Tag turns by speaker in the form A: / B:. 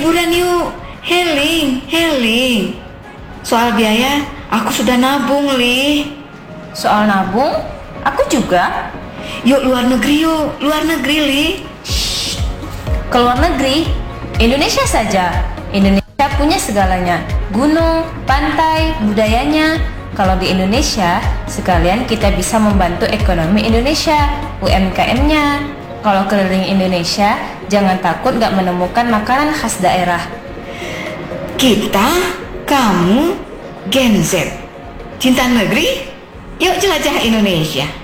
A: liburan yuk. Heling. Soal biaya, aku sudah nabung, Li.
B: Soal nabung, aku juga.
A: Yuk, luar negeri, Li.
B: Ke luar negeri? Indonesia saja. Indonesia punya segalanya. Gunung, pantai, budayanya. Kalau di Indonesia, sekalian kita bisa membantu ekonomi Indonesia, UMKM-nya. Kalau keliling Indonesia, jangan takut gak menemukan makanan khas daerah.
A: Kita, kamu, Gen Z, cinta negeri, yuk jelajah Indonesia.